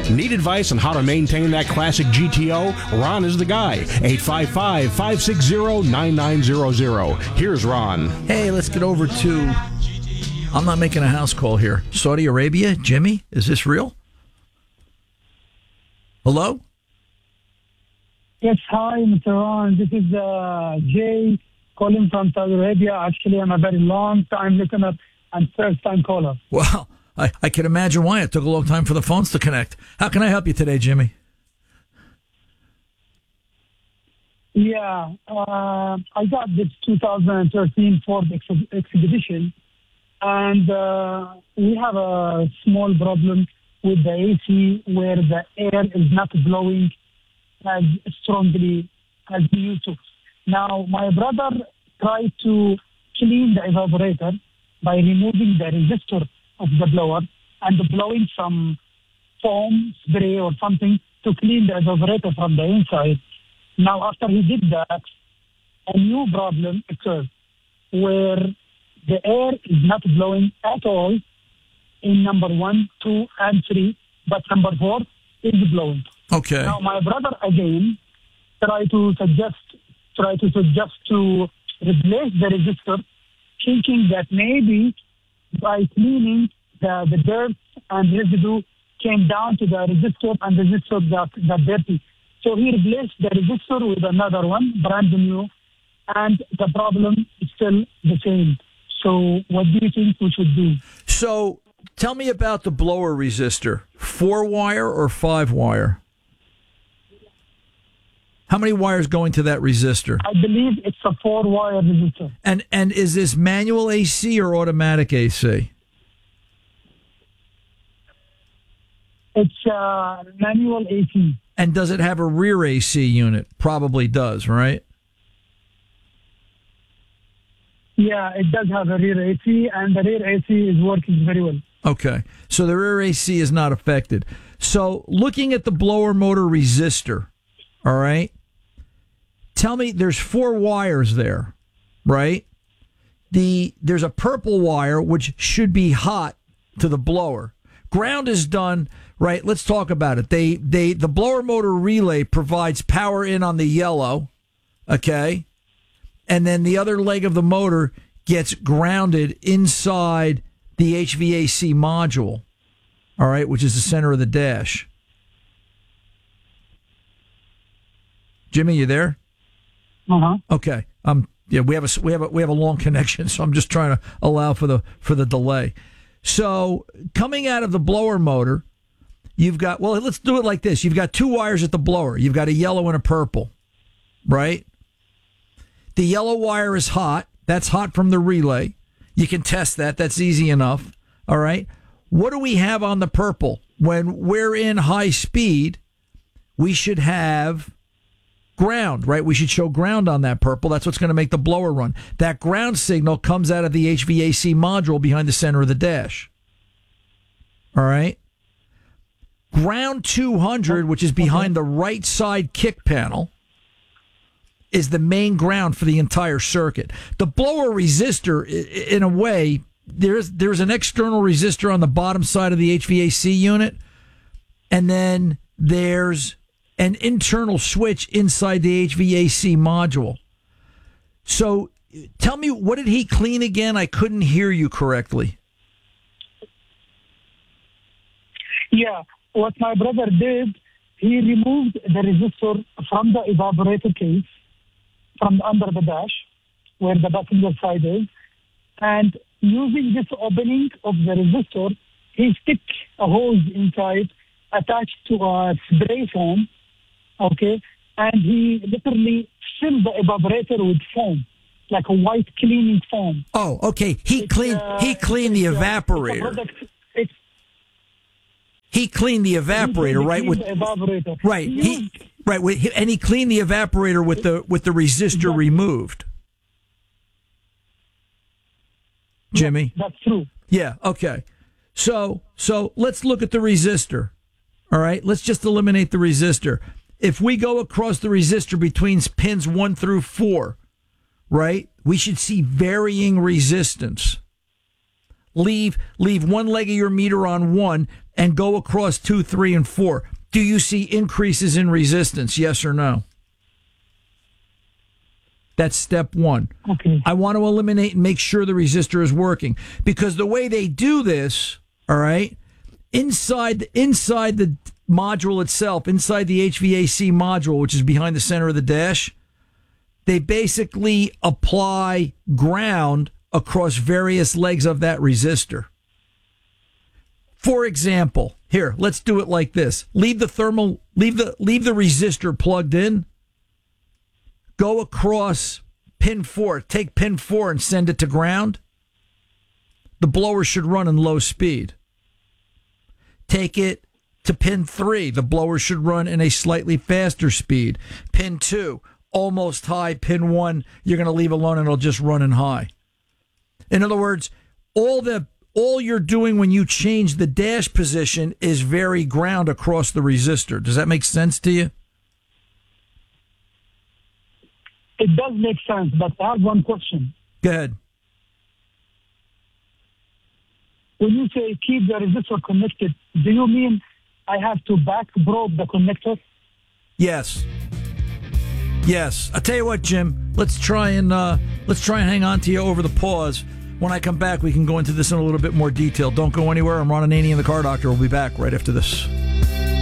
Need advice on how to maintain that classic GTO? Ron is the guy. 855-560-9900. Here's Ron. Hey, let's get over to... I'm not making a house call here. Saudi Arabia? Jimmy, is this real? Hello? Yes, hi, Mr. Ron. This is Jay calling from Saudi Arabia. Actually, I'm a very long-time listener and first-time caller. Well, I can imagine why it took a long time for the phones to connect. How can I help you today, Jimmy? Yeah, I got this 2013 Ford Expedition, and we have a small problem with the AC where the air is not blowing as strongly as we used to. Now, my brother tried to clean the evaporator by removing the resistor of the blower and blowing some foam spray or something to clean the evaporator from the inside. Now, after he did that, a new problem occurred where the air is not blowing at all in number 1, 2, and 3, but number 4 is blowing. Okay. Now, my brother again tried to suggest to replace the resistor, thinking that maybe by cleaning the dirt and residue came down to the resistor and the resistor got dirty. So he replaced the resistor with another one, brand new, and the problem is still the same. So what do you think we should do? So tell me about the blower resistor. 4-wire or 5-wire? How many wires going to that resistor? I believe it's a 4-wire resistor. And is this manual AC or automatic AC? It's manual AC. And does it have a rear AC unit? Probably does, right? Yeah, it does have a rear AC, and the rear AC is working very well. Okay, so the rear AC is not affected. So looking at the blower motor resistor, all right, tell me, there's 4 wires there, right? There's a purple wire, which should be hot to the blower. Ground is done, right? Let's talk about it. The blower motor relay provides power in on the yellow, okay? And then the other leg of the motor gets grounded inside the HVAC module, all right, which is the center of the dash. Jimmy, you there? Okay. Yeah, we have a long connection, so I'm just trying to allow for the delay. So coming out of the blower motor, you've got, well, let's do it like this. You've got 2 wires at the blower. You've got a yellow and a purple, right? The yellow wire is hot. That's hot from the relay. You can test that. That's easy enough. All right. What do we have on the purple? When we're in high speed, we should have ground, right? We should show ground on that purple. That's what's going to make the blower run. That ground signal comes out of the HVAC module behind the center of the dash. All right. Ground 200, which is behind the right side kick panel, is the main ground for the entire circuit. The blower resistor, in a way, there's an external resistor on the bottom side of the HVAC unit, and then there's an internal switch inside the HVAC module. So tell me, what did he clean again? I couldn't hear you correctly. Yeah, what my brother did, he removed the resistor from the evaporator case, from under the dash, where the passenger side is, and using this opening of the resistor, he stick a hose inside attached to a spray foam, okay, and he literally filled the evaporator with foam, like a white cleaning foam. Oh, okay. He cleaned the evaporator. He cleaned the evaporator, right? The evaporator. Right. And he cleaned the evaporator with the resistor removed. Jimmy? That's true. Yeah, okay. So let's look at the resistor. All right? Let's just eliminate the resistor. If we go across the resistor between pins 1 through 4, right, we should see varying resistance. leave one leg of your meter on 1 and go across 2, 3, and 4. Do you see increases in resistance? Yes or no? That's step 1. Okay. I want to eliminate and make sure the resistor is working, because the way they do this, all right, inside the module itself, inside the HVAC module, which is behind the center of the dash, they basically apply ground across various legs of that resistor. For example, here, let's do it like this. Leave the resistor plugged in. Go across pin 4. Take pin 4 and send it to ground. The blower should run in low speed. Take it to pin 3. The blower should run in a slightly faster speed. Pin 2, almost high. Pin 1, you're going to leave alone and it'll just run in high. In other words, all you're doing when you change the dash position is vary ground across the resistor. Does that make sense to you? It does make sense, but I have one question. Go ahead. When you say keep the resistor connected, do you mean I have to back probe the connector? Yes. I'll tell you what, Jim. Let's try and hang on to you over the pause. When I come back, we can go into this in a little bit more detail. Don't go anywhere. I'm Ron Ananian, the Car Doctor. We'll be back right after this.